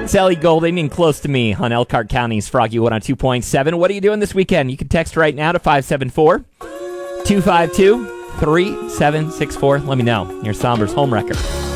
It's Ellie Golding and Close to Me on Elkhart County's Froggy 102.7. What are you doing this weekend? You can text right now to 574-252-3764. Let me know. Your Sombers home wrecker.